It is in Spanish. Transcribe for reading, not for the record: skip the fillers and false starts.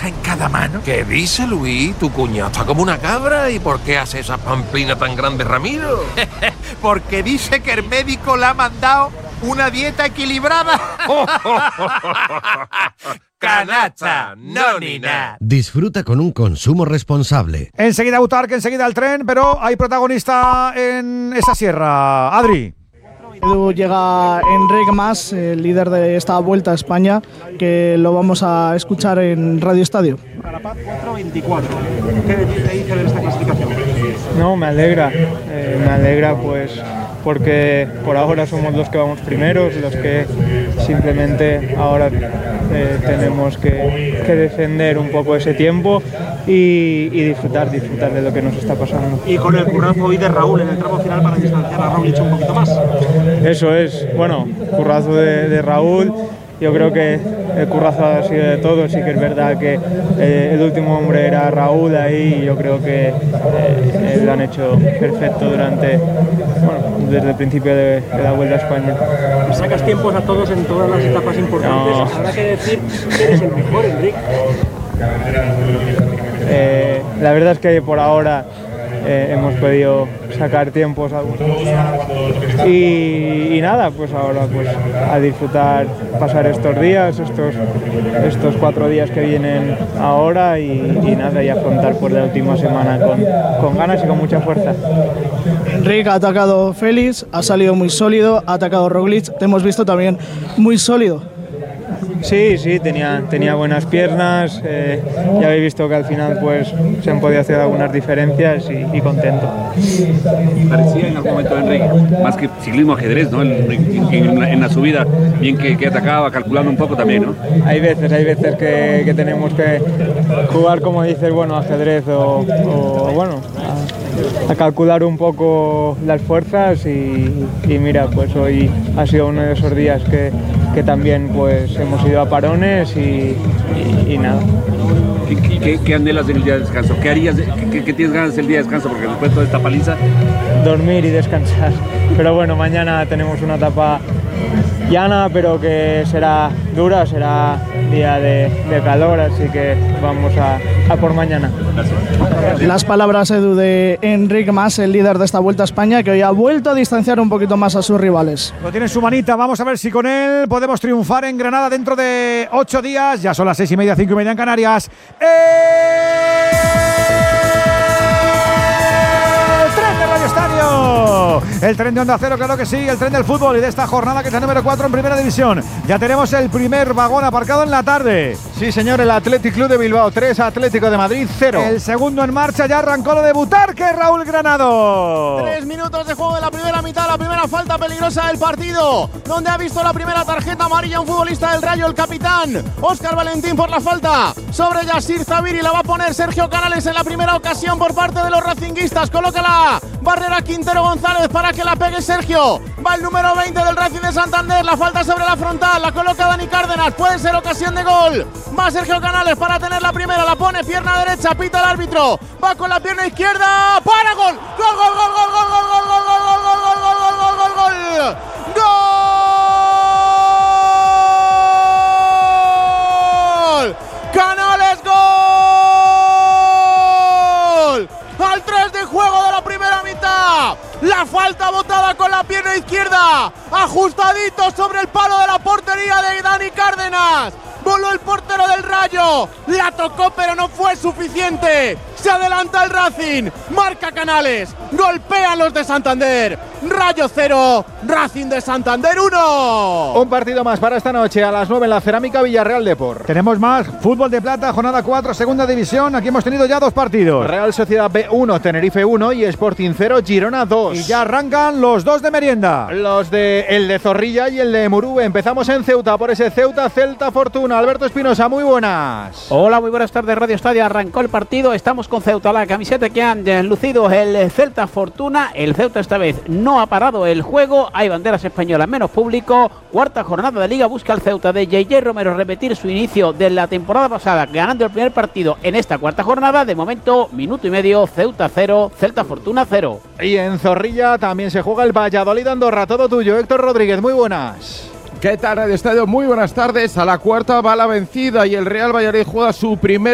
en cada mano. ¿Qué dice, Luis? Tu cuñado está como una cabra. ¿Y por qué hace esa pamplina tan grande, Ramiro? Porque dice que el médico le ha mandado una dieta equilibrada. Canasta, no ni nada. Disfruta con un consumo responsable. Enseguida Butarque, enseguida el tren, pero hay protagonista en esa sierra. Adri. Llega Enric Mas, el líder de esta Vuelta a España, que lo vamos a escuchar en Radio Estadio. Carapaz 4:24. ¿Qué te dice de esta clasificación? No, me alegra pues porque por ahora somos los que vamos primeros, los que simplemente ahora tenemos que defender un poco ese tiempo y disfrutar de lo que nos está pasando. Y con el currazo hoy de Raúl en el tramo final para distanciar a Raúl un poquito más. Eso es, bueno, currazo de Raúl. Yo creo que el currazo ha sido de todos, sí que es verdad que el último hombre era Raúl ahí y yo creo que lo han hecho perfecto desde el principio de la Vuelta a España. Sacas tiempos a todos en todas las etapas importantes. No. Habrá que decir que eres el mejor, Enric. La verdad es que por ahora hemos podido sacar tiempos y nada, pues ahora pues a disfrutar, pasar estos días, estos 4 días que vienen ahora y nada, y afrontar por la última semana con ganas y con mucha fuerza. Enric ha atacado Félix, ha salido muy sólido, ha atacado Roglic, te hemos visto también muy sólido. Sí, tenía buenas piernas, ya habéis visto que al final pues se han podido hacer algunas diferencias y contento. Parecía en algún momento Enric, más que ciclismo ajedrez, ¿no? En la subida, bien que atacaba, calculando un poco también, ¿no? Hay veces que tenemos que jugar, como dices, bueno, ajedrez o bueno, a calcular un poco las fuerzas y mira, pues hoy ha sido uno de esos días que también pues hemos ido a parones y nada. ¿Qué anhelas en el día de descanso? ¿Qué harías? ¿Qué tienes ganas del día de descanso? Porque después de toda esta paliza... Dormir y descansar. Pero bueno, mañana tenemos una etapa llana, pero que será dura, será día de calor, así que vamos a por mañana. Las palabras, Edu, de Enric Mas, el líder de esta Vuelta a España, que hoy ha vuelto a distanciar un poquito más a sus rivales. Lo tiene en su manita, vamos a ver si con él podemos triunfar en Granada dentro de 8 días. Ya son las 6:30, 5:30 en Canarias. El tren de Onda Cero, claro que sí, el tren del fútbol y de esta jornada que es la número 4 en Primera División. Ya tenemos el primer vagón aparcado en la tarde. Sí, señor, el Athletic Club de Bilbao 3, Atlético de Madrid 0. El segundo en marcha, ya arrancó lo de Butarque, Raúl Granado. 3 minutos de juego de la primera mitad, la primera falta peligrosa del partido, donde ha visto la primera tarjeta amarilla un futbolista del Rayo, el capitán Óscar Valentín, por la falta sobre Yassir Zaviri. La va a poner Sergio Canales en la primera ocasión por parte de los racinguistas. Coloca la barrera Quintero González para que la pegue Sergio. Va el número 20 del Racing de Santander, la falta sobre la frontal, la coloca Dani Cárdenas, puede ser ocasión de gol. Va Sergio Canales para tener la primera, la pone pierna derecha, pita el árbitro, va con la pierna izquierda, para, gol, gol, gol, gol, gol, gol, gol, gol, gol, gol, gol, gol, gol, gol, gol, gol, Canales, gol, al 3 de juego de la primera mitad. La falta botada con la pierna izquierda, ajustadito sobre el palo de la portería de Dani Cárdenas. Voló el portero del Rayo, la tocó pero no fue suficiente. Se adelanta el Racing, marca Canales, golpean los de Santander. Rayo 0, Racing de Santander 1. Un partido más para esta noche a las 9 en la Cerámica Villarreal Depor. Tenemos más fútbol de plata, jornada 4, segunda división. Aquí hemos tenido ya 2 partidos. Real Sociedad B1, Tenerife 1 y Sporting 0, Girona 2. Y ya arrancan los 2 de merienda. El de Zorrilla y el de Murube. Empezamos en Ceuta por ese Ceuta Celta Fortuna. Alberto Espinosa, muy buenas. Hola, muy buenas tardes, Radio Estadio. Arrancó el partido, estamos con Ceuta, la camiseta que han lucido el Celta Fortuna. El Ceuta esta vez no ha parado el juego, hay banderas españolas, menos público. Cuarta jornada de Liga, busca el Ceuta de JJ Romero repetir su inicio de la temporada pasada, ganando el primer partido en esta cuarta jornada. De momento, minuto y medio, Ceuta 0, Celta Fortuna 0. Y en Zorrilla también se juega el Valladolid Andorra, todo tuyo, Héctor Rodríguez, muy buenas. ¿Qué tal, Radio Estadio? Muy buenas tardes. A la cuarta va la vencida y el Real Valladolid juega su primer